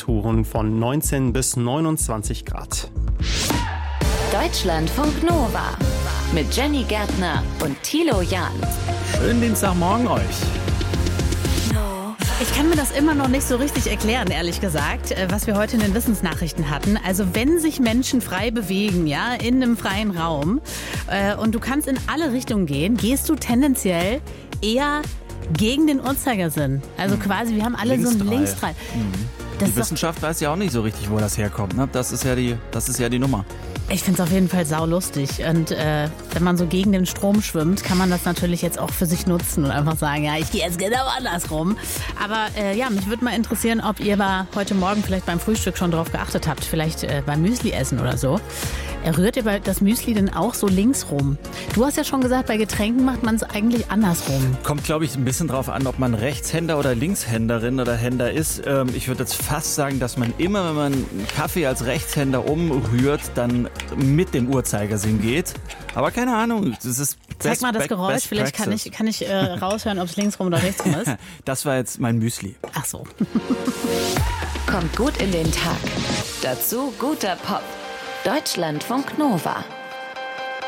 Temperaturen von 19 bis 29 Grad. Deutschlandfunk Nova mit Jenny Gärtner und Thilo Jahn. Schönen Dienstagmorgen euch. Ich kann mir das immer noch nicht so richtig erklären, ehrlich gesagt, was wir heute in den Wissensnachrichten hatten. Also wenn sich Menschen frei bewegen, ja, in einem freien Raum und du kannst in alle Richtungen gehen, gehst du tendenziell eher gegen den Uhrzeigersinn. Also quasi, wir haben alle so einen Linksdrall. Die Wissenschaft weiß ja auch nicht so richtig, wo das herkommt. Ne? Das ist ja die Nummer. Ich finde es auf jeden Fall saulustig. Und wenn man so gegen den Strom schwimmt, kann man das natürlich jetzt auch für sich nutzen und einfach sagen, ja, ich gehe jetzt genau andersrum. Aber mich würde mal interessieren, ob ihr heute Morgen vielleicht beim Frühstück schon drauf geachtet habt. Vielleicht beim Müsli essen oder so. Rührt ihr das Müsli denn auch so links rum? Du hast ja schon gesagt, bei Getränken macht man es eigentlich andersrum. Kommt, glaube ich, ein bisschen drauf an, ob man Rechtshänder oder Linkshänderin oder Händer ist. Ich würde jetzt fast sagen, dass man immer, wenn man einen Kaffee als Rechtshänder umrührt, dann mit dem Uhrzeigersinn geht. Aber keine Ahnung, das ist Zeig mal das Geräusch, vielleicht kann ich raushören, ob es linksrum oder rechtsrum ist. Das war jetzt mein Müsli. Ach so. Kommt gut in den Tag. Dazu guter Pop. Deutschlandfunk Nova.